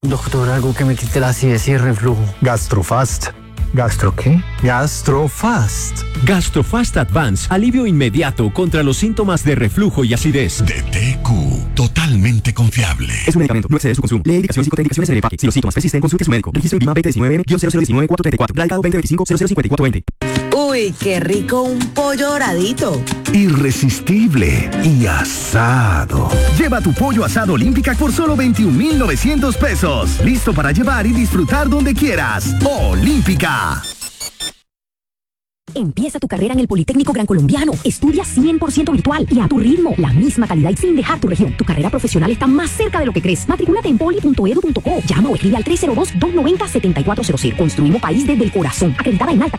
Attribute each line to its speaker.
Speaker 1: Doctor, algo que me quite la acidez y el reflujo.
Speaker 2: Gastrofast. ¿Gastro qué? Gastrofast.
Speaker 3: Gastrofast Advance, alivio inmediato contra los síntomas de reflujo y acidez.
Speaker 4: De TQ, totalmente confiable.
Speaker 5: Es un medicamento, no excede su consumo. Lee indicaciones y contraindicaciones en el empaque. Si los síntomas persisten, consulte a su médico. Registro INVIMA 2019-0019-434. Radicado 2025-005420.
Speaker 6: Uy, qué rico un pollo doradito.
Speaker 7: Irresistible y asado. Lleva tu pollo asado Olímpica por solo 21,900 pesos. Listo para llevar y disfrutar donde quieras. Olímpica.
Speaker 8: Empieza tu carrera en el Politécnico Gran Colombiano. Estudia 100% virtual y a tu ritmo. La misma calidad y sin dejar tu región. Tu carrera profesional está más cerca de lo que crees. Matricúlate en poli.edu.co. Llama o escribe al 302-290-7400. Construimos país desde el corazón. Acreditada en alta calidad.